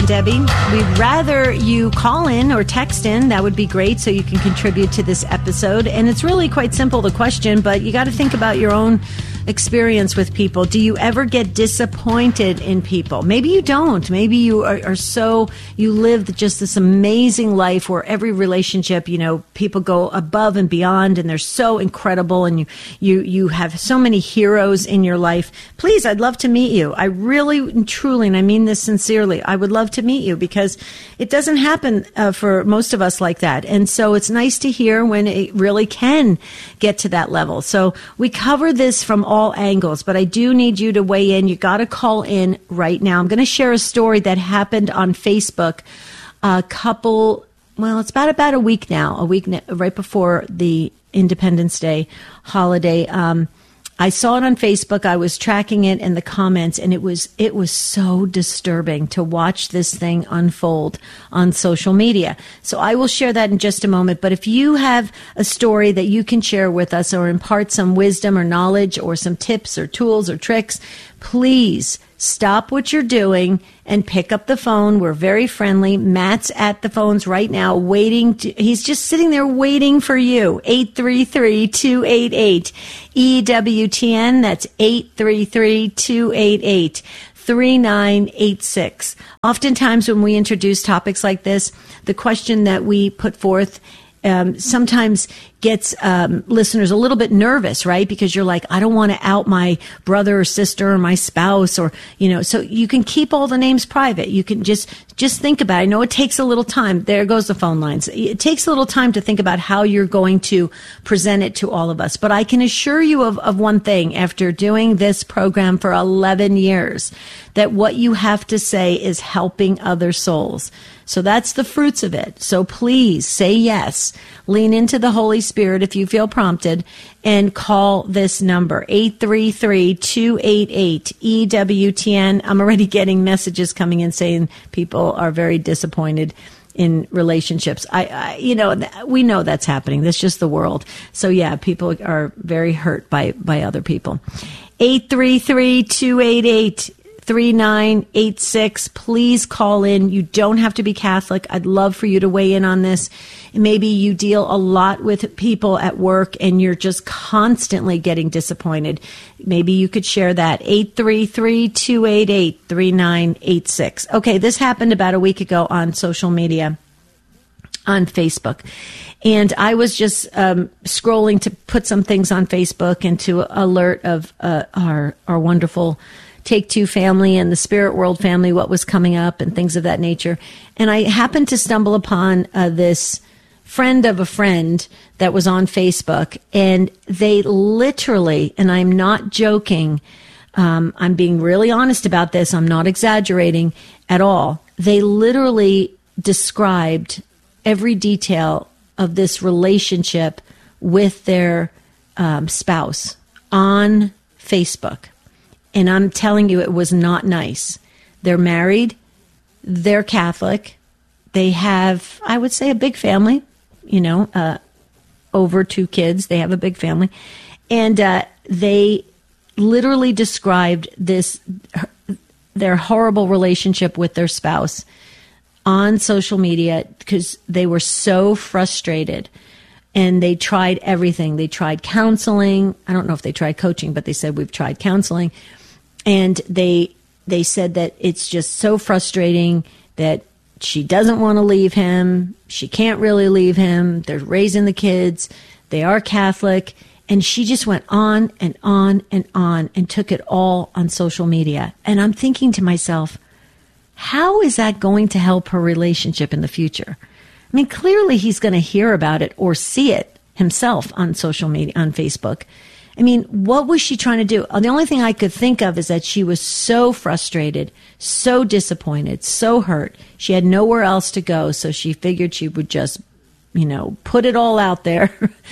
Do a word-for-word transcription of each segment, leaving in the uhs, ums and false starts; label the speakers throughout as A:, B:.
A: and Debbie. We'd rather you call in or text in. That would be great so you can contribute to this episode. And it's really quite simple, the question, but you got to think about your own experience with people. Do you ever get disappointed in people? Maybe you don't. Maybe you are, are so, you live just this amazing life where every relationship, you know, people go above and beyond and they're so incredible and you, you, you have so many heroes in your life. Please, I'd love to meet you. I really and truly, and I mean this sincerely, I would love to meet you because it doesn't happen uh, for most of us like that. And so it's nice to hear when it really can get to that level. So we cover this from all all angles, but I do need you to weigh in. You got to call in right now. I'm going to share a story that happened on Facebook a couple, well, it's about about a week now, a week right before the Independence Day holiday. Um, I saw it on Facebook. I was tracking it in the comments, and it was it was so disturbing to watch this thing unfold on social media. So I will share that in just a moment. But if you have a story that you can share with us or impart some wisdom or knowledge or some tips or tools or tricks, please stop what you're doing and pick up the phone. We're very friendly. Matt's at the phones right now waiting. To, he's just sitting there waiting for you. eight three three, two eight eight, E W T N. That's eight three three, two eight eight, three nine eight six. Oftentimes when we introduce topics like this, the question that we put forth Um, sometimes gets um, listeners a little bit nervous, right? Because you're like, I don't want to out my brother or sister or my spouse or, you know, so you can keep all the names private. You can just, just think about it. I know it takes a little time. There goes the phone lines. It takes a little time to think about how you're going to present it to all of us. But I can assure you of, of one thing, after doing this program for eleven years, that what you have to say is helping other souls. So that's the fruits of it. So please say yes. Lean into the Holy Spirit if you feel prompted and call this number, eight three three, two eight eight, E W T N. I'm already getting messages coming in saying people are very disappointed in relationships. I, I you know, we know that's happening. That's just the world. So yeah, people are very hurt by, by other people. eight three three, two eight eight, three nine eight six. Please call in. You don't have to be Catholic. I'd love for you to weigh in on this. Maybe you deal a lot with people at work and you're just constantly getting disappointed. Maybe you could share that. eight three three, two eight eight, three nine eight six. Okay, this happened about a week ago on social media, on Facebook. And I was just um, scrolling to put some things on Facebook and to alert of uh, our our wonderful Take Two family and the Spirit World family, what was coming up and things of that nature. And I happened to stumble upon uh, this friend of a friend that was on Facebook, and they literally, and I'm not joking, um, I'm being really honest about this, I'm not exaggerating at all, they literally described every detail of this relationship with their um, spouse on Facebook. And I'm telling you, it was not nice. They're married. They're Catholic. They have, I would say, a big family, you know, uh, over two kids. They have a big family. And uh, they literally described this, their horrible relationship with their spouse on social media because they were so frustrated. And they tried everything. They tried counseling. I don't know if they tried coaching, but they said, we've tried counseling. And they they said that it's just so frustrating that she doesn't want to leave him. She can't really leave him. They're raising the kids. They are Catholic. And she just went on and on and on and took it all on social media. And I'm thinking to myself, how is that going to help her relationship in the future? I mean, clearly he's going to hear about it or see it himself on social media, on Facebook. I mean, what was she trying to do? The only thing I could think of is that she was so frustrated, so disappointed, so hurt. She had nowhere else to go, so she figured she would just, you know, put it all out there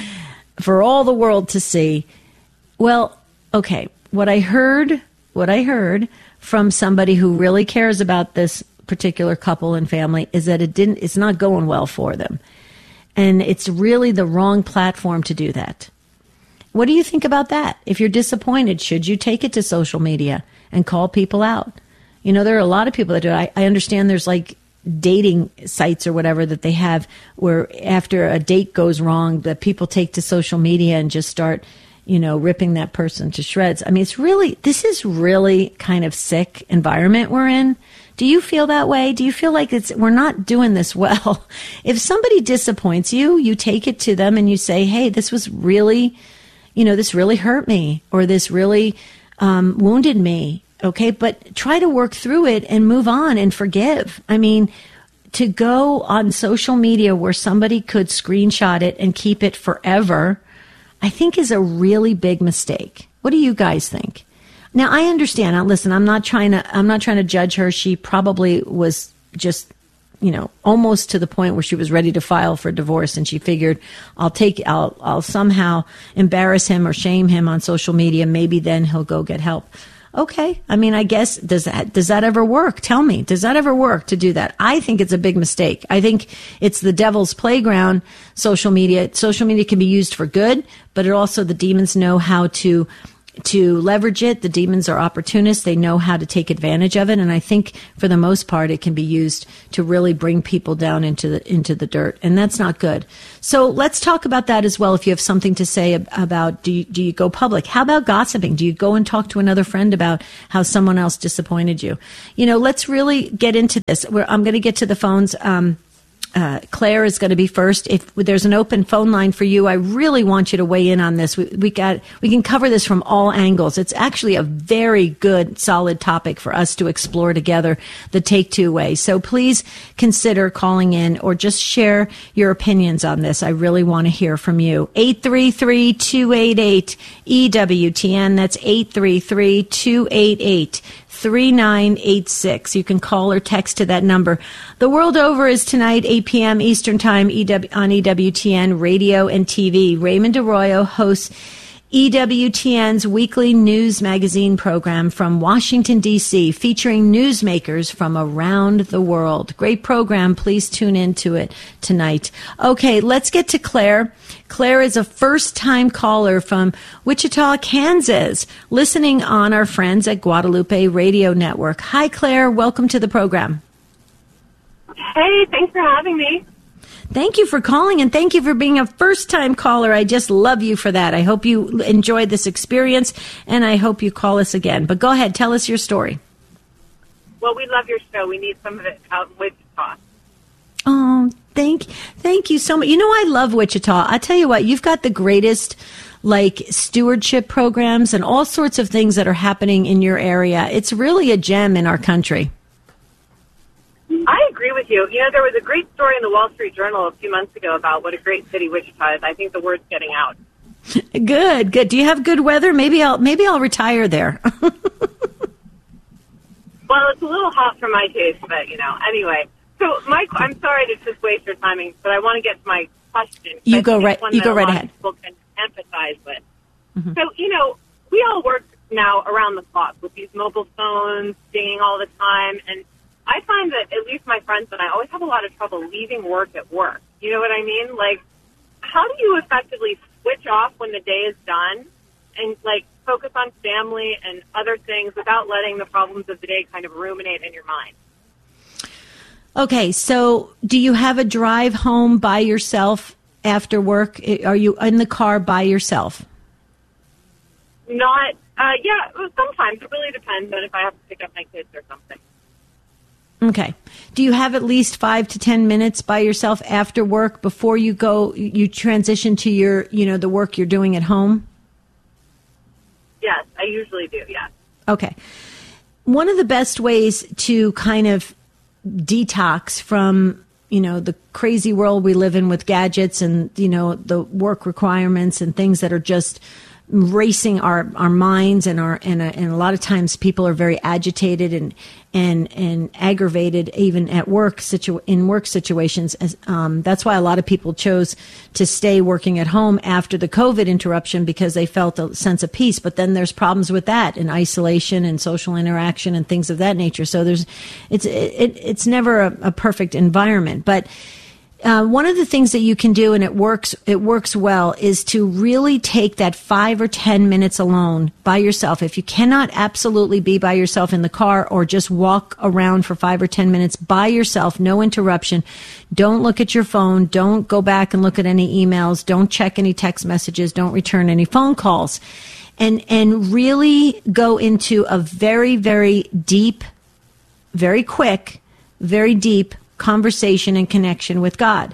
A: for all the world to see. Well, okay, what I heard, what I heard from somebody who really cares about this particular couple and family is that it didn't, it's not going well for them. And it's really the wrong platform to do that. What do you think about that? If you're disappointed, should you take it to social media and call people out? You know, there are a lot of people that do it. I, I understand there's like dating sites or whatever that they have where after a date goes wrong, that people take to social media and just start, you know, ripping that person to shreds. I mean, it's really, this is really kind of sick environment we're in. Do you feel that way? Do you feel like it's, we're not doing this well? If somebody disappoints you, you take it to them and you say, hey, this was really, you know, this really hurt me, or this really um, wounded me. Okay. But try to work through it and move on and forgive. I mean, to go on social media where somebody could screenshot it and keep it forever, I think is a really big mistake. What do you guys think? Now, I understand. Now, listen, I'm not trying to, I'm not trying to judge her. She probably was just, you know, almost to the point where she was ready to file for divorce, and she figured, I'll take, I'll, I'll somehow embarrass him or shame him on social media. Maybe then he'll go get help. Okay. I mean, I guess, does that, does that ever work? Tell me, does that ever work to do that? I think it's a big mistake. I think it's the devil's playground, social media. Social media can be used for good, but it also, the demons know how to to leverage it. The demons are opportunists. They know how to take advantage of it. And I think for the most part, it can be used to really bring people down into the, into the dirt. And that's not good. So let's talk about that as well. If you have something to say about, do you, do you go public? How about gossiping? Do you go and talk to another friend about how someone else disappointed you? You know, let's really get into this. We're, I'm going to get to the phones. Um, Uh, Claire is going to be first. If there's an open phone line for you, I really want you to weigh in on this. We, we got, we can cover this from all angles. It's actually a very good, solid topic for us to explore together, the Take Two way. So please consider calling in or just share your opinions on this. I really want to hear from you. eight three three, two eight eight, E W T N. That's eight three three, two eight eight, three nine eight six. You can call or text to that number. The world over is tonight, eight p.m. Eastern Time, E W, on E W T N Radio and T V. Raymond Arroyo hosts E W T N's weekly news magazine program from Washington, D C, featuring newsmakers from around the world. Great program. Please tune into it tonight. Okay, let's get to Claire. Claire is a first-time caller from Wichita, Kansas, listening on our friends at Guadalupe Radio Network. Hi, Claire. Welcome to the program.
B: Hey, thanks for having me.
A: Thank you for calling, and thank you for being a first-time caller. I just love you for that. I hope you enjoyed this experience, and I hope you call us again. But go ahead, tell us your story.
B: Well, we love your show. We need some of it out in Wichita.
A: Oh, thank, thank you so much. You know, I love Wichita. I tell you what, you've got the greatest, like, stewardship programs and all sorts of things that are happening in your area. It's really a gem in our country.
B: I agree with you. You know, there was a great story in the Wall Street Journal a few months ago about what a great city Wichita is. I think the word's getting out.
A: Good, good. Do you have good weather? Maybe I'll maybe I'll retire there.
B: Well, it's a little hot for my taste, but, you know, anyway. So, Mike, I'm sorry to just waste your timing, but I want to get to my question.
A: You go right. You go right ahead.
B: People can empathize with. Mm-hmm. So, you know, we all work now around the clock with these mobile phones, dinging all the time, and I find that at least my friends and I always have a lot of trouble leaving work at work. You know what I mean? Like, how do you effectively switch off when the day is done and, like, focus on family and other things without letting the problems of the day kind of ruminate in your mind?
A: Okay, so do you have a drive home by yourself after work? Are you in the car by yourself?
B: Not, uh, yeah, well, sometimes. It really depends on if I have to pick up my kids or something.
A: Okay. Do you have at least five to ten minutes by yourself after work before you go, you transition to your, you know, the work you're doing at home?
B: Yes, I usually do, yes.
A: Okay. One of the best ways to kind of detox from, you know, the crazy world we live in with gadgets and, you know, the work requirements and things that are just racing our, our minds and our and a, and a lot of times people are very agitated and and and aggravated even at work situ in work situations. As um, that's why a lot of people chose to stay working at home after the COVID interruption because they felt a sense of peace. But then there's problems with that and isolation and social interaction and things of that nature. So there's it's it, it's never a, a perfect environment, but Uh, one of the things that you can do, and it works, it works well, is to really take that five or ten minutes alone by yourself. If you cannot absolutely be by yourself in the car, or just walk around for five or ten minutes by yourself, no interruption. Don't look at your phone. Don't go back and look at any emails. Don't check any text messages. Don't return any phone calls. And, and really go into a very, very deep, very quick, very deep conversation and connection with God.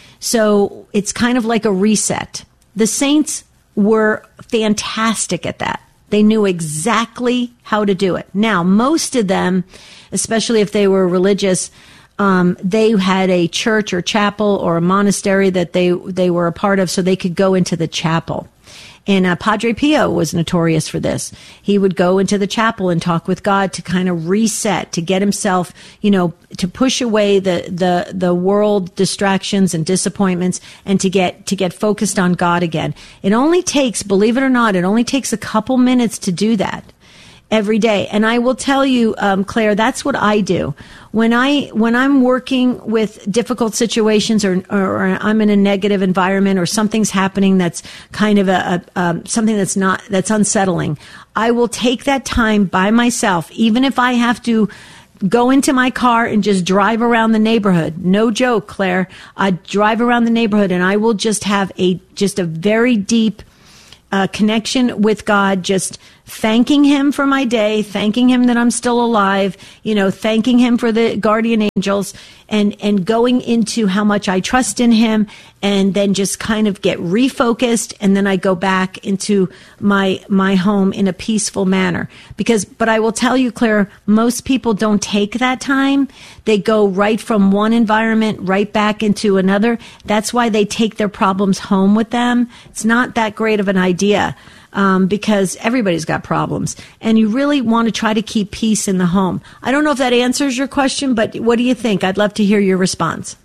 A: So it's kind of like a reset. The saints were fantastic at that. They knew exactly how to do it. Now, most of them, especially if they were religious, um, they had a church or chapel or a monastery that they, they were a part of, so they could go into the chapel. And uh, Padre Pio was notorious for this. He would go into the chapel and talk with God to kind of reset, to get himself, you know, to push away the, the, the world distractions and disappointments, and to get, to get focused on God again. It only takes, believe it or not, it only takes a couple minutes to do that every day. And I will tell you, um, Claire, that's what I do. When I, when I'm working with difficult situations, or, or, or I'm in a negative environment, or something's happening that's kind of a, a um, something that's not, that's unsettling, I will take that time by myself, even if I have to go into my car and just drive around the neighborhood. No joke, Claire. I drive around the neighborhood, and I will just have a, just a very deep uh, connection with God, just thanking him for my day, thanking him that I'm still alive, you know, thanking him for the guardian angels, and, and going into how much I trust in him, and then just kind of get refocused. And then I go back into my, my home in a peaceful manner. Because, but I will tell you, Claire, most people don't take that time. They go right from one environment right back into another. That's why they take their problems home with them. It's not that great of an idea. Um, because everybody's got problems, and you really want to try to keep peace in the home. I don't know if that answers your question, but what do you think? I'd love to hear your response.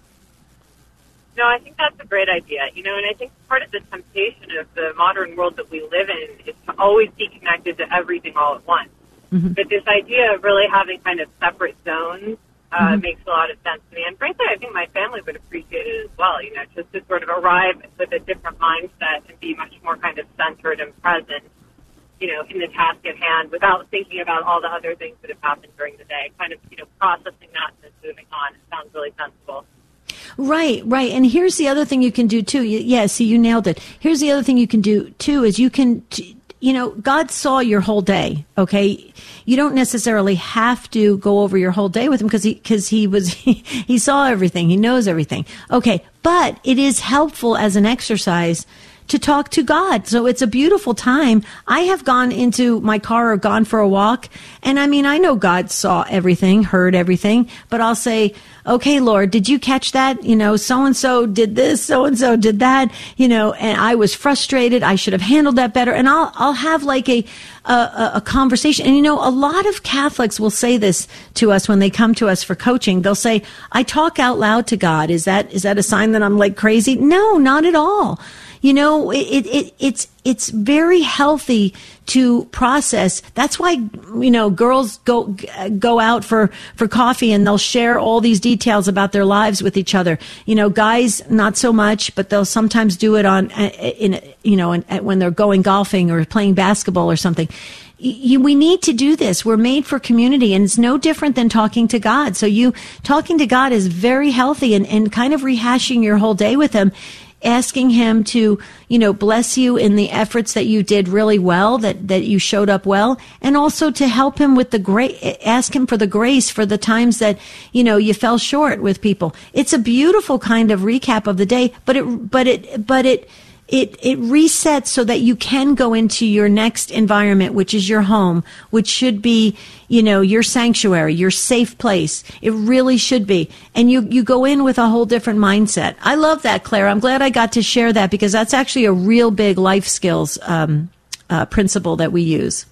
B: No, I think that's a great idea. You know, and I think part of the temptation of the modern world that we live in is to always be connected to everything all at once. Mm-hmm. But this idea of really having kind of separate zones uh, mm-hmm. makes a lot of sense to me. And frankly, I think my family would appreciate it as well, you know, just to sort of arrive with a different mindset and be much more kind of centered and present, you know, in the task at hand, without thinking about all the other things that have happened during the day, kind of, you know, processing that and then moving on. It sounds really sensible.
A: Right, right. And here's the other thing you can do, too. Yeah, see, you nailed it. Here's the other thing you can do, too, is you can... T- You know, God saw your whole day, okay? You don't necessarily have to go over your whole day with him, because he, because he was, he, he saw everything. He knows everything. Okay. But it is helpful as an exercise to talk to God. So it's a beautiful time. I have gone into my car or gone for a walk, and I mean, I know God saw everything, heard everything, but I'll say, okay, Lord, did you catch that? You know, so-and-so did this, so-and-so did that, you know, and I was frustrated. I should have handled that better. And I'll, I'll have like a, a, a conversation. And, you know, a lot of Catholics will say this to us when they come to us for coaching. They'll say, I talk out loud to God. Is that, is that a sign that I'm like crazy? No, not at all. You know, it, it, it's, it's very healthy to process. That's why, you know, girls go, go out for, for coffee, and they'll share all these details about their lives with each other. You know, guys, not so much, but they'll sometimes do it on, in, you know, in, when they're going golfing or playing basketball or something. You, we need to do this. We're made for community, and it's no different than talking to God. So you, talking to God is very healthy, and, and kind of rehashing your whole day with him, asking him to, you know, bless you in the efforts that you did really well, that, that you showed up well, and also to help him with the grace, ask him for the grace for the times that, you know, you fell short with people. It's a beautiful kind of recap of the day, but it, but it, but it, It, it resets so that you can go into your next environment, which is your home, which should be, you know, your sanctuary, your safe place. It really should be. And you, you go in with a whole different mindset. I love that, Claire. I'm glad I got to share that, because that's actually a real big life skills um, uh, principle that we use.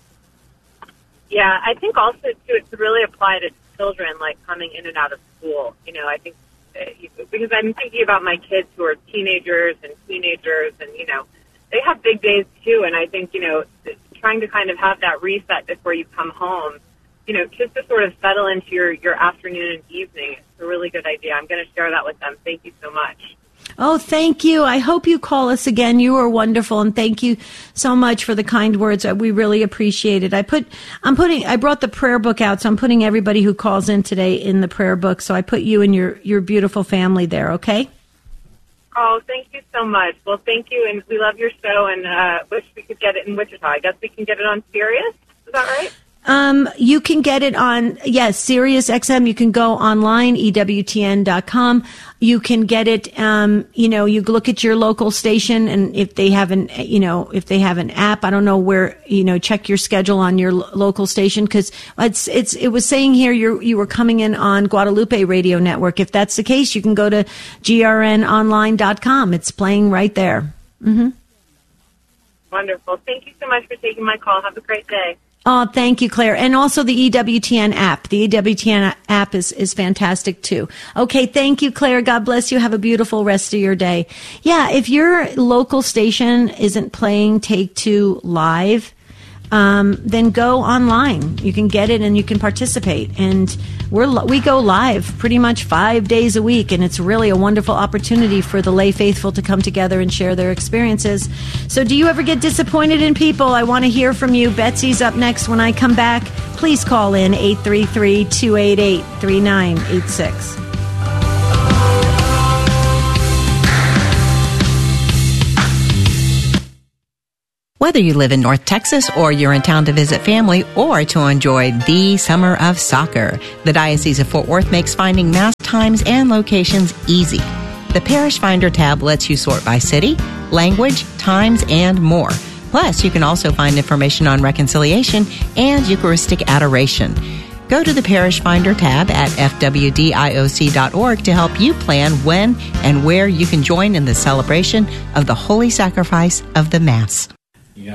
B: Yeah, I think also, too, it's really applied to children, like coming in and out of school. You know, I think because I'm thinking about my kids who are teenagers and teenagers, and, you know, they have big days too. And I think, you know, trying to kind of have that reset before you come home, you know, just to sort of settle into your, your afternoon and evening, a really good idea. I'm going to share that with them. Thank you so much.
A: Oh, thank you. I hope you call us again. You are wonderful, and thank you so much for the kind words. We really appreciate it. I put, I'm putting, I brought the prayer book out, so I'm putting everybody who calls in today in the prayer book. So I put you and your your beautiful family there. Okay.
B: Oh, thank you so much. Well, thank you, and we love your show, and uh, wish we could get it in Wichita. I guess we can get it on Sirius. Is that right?
A: Um, you can get it on, yes, Sirius X M. You can go online, E W T N dot com. You can get it, um, you know, you look at your local station, and if they have an, you know, if they have an app, I don't know where, you know, check your schedule on your lo- local station, because it's, it's, it was saying here you you were coming in on Guadalupe Radio Network. If that's the case, you can go to G R N online dot com. It's playing right there. Mm-hmm.
B: Wonderful. Thank you so much for taking my call. Have a great day.
A: Oh, thank you, Claire. And also the E W T N app. The E W T N app is, is fantastic, too. Okay, thank you, Claire. God bless you. Have a beautiful rest of your day. Yeah, if your local station isn't playing Take Two live, um, then go online. You can get it and you can participate. And we're we go live pretty much five days a week, and it's really a wonderful opportunity for the lay faithful to come together and share their experiences. So do you ever get disappointed in people? I want to hear from you. Betsy's up next when I come back. Please call in eight three three, two eight eight, three nine eight six.
C: Whether you live in North Texas or you're in town to visit family or to enjoy the summer of soccer, the Diocese of Fort Worth makes finding Mass times and locations easy. The Parish Finder tab lets you sort by city, language, times, and more. Plus, you can also find information on reconciliation and Eucharistic adoration. Go to the Parish Finder tab at f w d i o c dot org to help you plan when and where you can join in the celebration of the Holy Sacrifice of the Mass.
D: Yeah.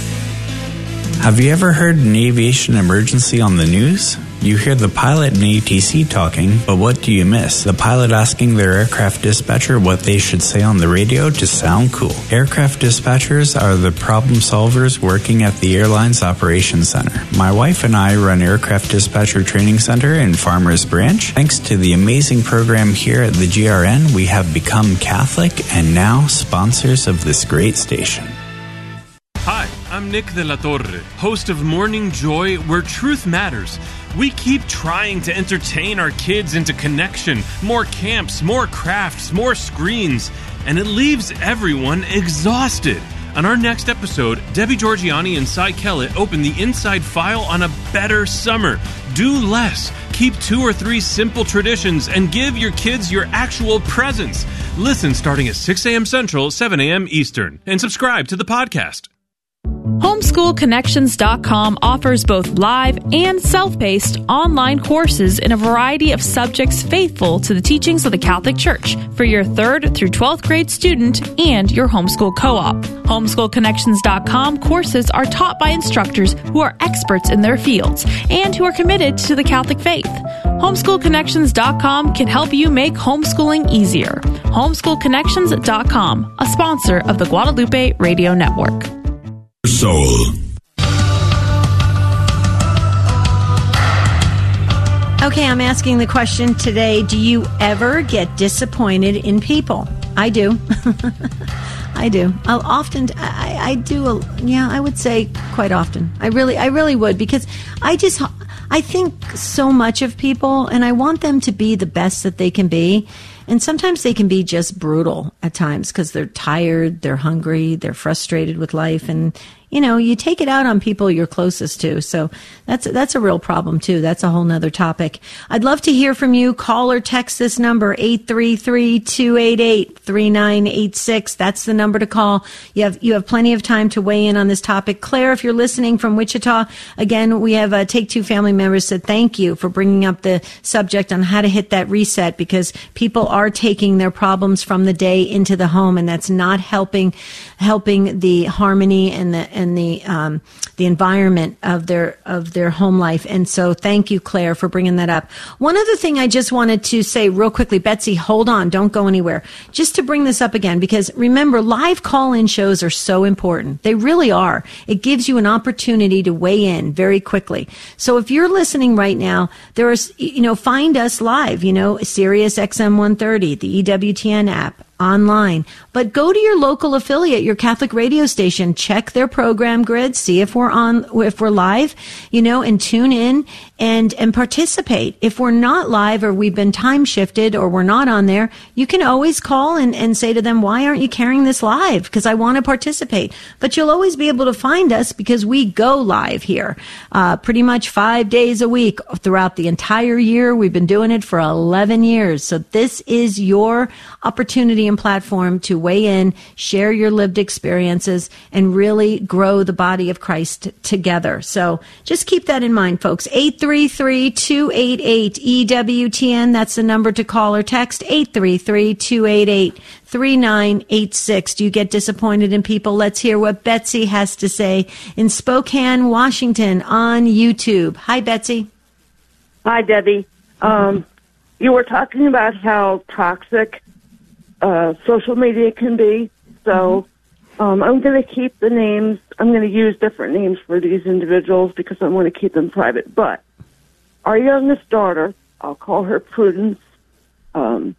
D: Have you ever heard an aviation emergency on the news? You hear the pilot and A T C talking, but what do you miss? The pilot asking their aircraft dispatcher what they should say on the radio to sound cool. Aircraft dispatchers are the problem solvers working at the airline's operations center. My wife and I run Aircraft Dispatcher Training Center in Farmers Branch. Thanks to the amazing program here at the G R N, we have become Catholic and now sponsors of this great station.
E: Hi, I'm Nick de la Torre, host of Morning Joy, where truth matters. We keep trying to entertain our kids into connection, more camps, more crafts, more screens, and it leaves everyone exhausted. On our next episode, Debbie Georgiani and Cy Kellett open the inside file on a better summer. Do less, keep two or three simple traditions, and give your kids your actual presents. Listen starting at six a.m. Central, seven a.m. Eastern, and subscribe to the podcast.
F: homeschool connections dot com offers both live and self-paced online courses in a variety of subjects faithful to the teachings of the Catholic Church for your third through twelfth grade student and your homeschool co-op. homeschool connections dot com courses are taught by instructors who are experts in their fields and who are committed to the Catholic faith. homeschool connections dot com can help you make homeschooling easier. homeschool connections dot com, a sponsor of the Guadalupe Radio Network.
G: Soul.
A: Okay, I'm asking the question today, do you ever get disappointed in people? I do. I do. I'll often, I, I do, a, yeah, I would say quite often. I really, I really would, because I just, I think so much of people, and I want them to be the best that they can be. And sometimes they can be just brutal at times because they're tired, they're hungry, they're frustrated with life. And, you know, you take it out on people you're closest to. So that's, that's a real problem, too. That's a whole nother topic. I'd love to hear from you. Call or text this number, eight three three, two eight eight, three nine eight six. That's the number to call. You have, you have plenty of time to weigh in on this topic. Claire, if you're listening from Wichita, again, we have uh, Take Two family members said thank you for bringing up the subject on how to hit that reset, because people are taking their problems from the day into the home, and that's not helping helping the harmony and the and the um, the environment of their of their home life. And so thank you, Claire, for bringing that up. One other thing I just wanted to say real quickly, Betsy, hold on, don't go anywhere. Just to bring this up again, because remember, live call-in shows are so important. They really are. It gives you an opportunity to weigh in very quickly. So if you're listening right now, there is, you know, find us live, you know, Sirius X M one thirty, the E W T N app, online. But go to your local affiliate, your Catholic radio station, check their program grid, see if we're on, if we're live, you know, and tune in and, and participate. If we're not live or we've been time shifted or we're not on there, you can always call and, and say to them, why aren't you carrying this live? Because I want to participate. But you'll always be able to find us because we go live here, uh, pretty much five days a week throughout the entire year. We've been doing it for eleven years. So this is your opportunity and platform to weigh in, share your lived experiences, and really grow the body of Christ together. So just keep that in mind, folks. eight three three, two eight eight, E W T N. That's the number to call or text. eight three three, two eight eight, three nine eight six. Do you get disappointed in people? Let's hear what Betsy has to say in Spokane, Washington on YouTube. Hi, Betsy.
G: Hi, Debbie. Um, you were talking about how toxic Uh, social media can be. So um, I'm going to keep the names. I'm going to use different names for these individuals because I want to keep them private. But our youngest daughter, I'll call her Prudence, um,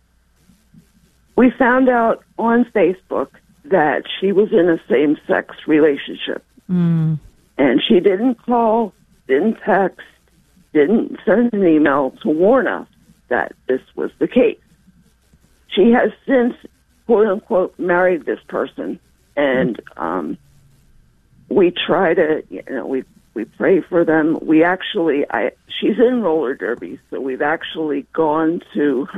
G: we found out on Facebook that she was in a same-sex relationship.
A: Mm.
G: And she didn't call, didn't text, didn't send an email to warn us that this was the case. She has since, quote unquote, married this person, and um, we try to, you know, we we pray for them. We actually, I she's in roller derby, so we've actually gone to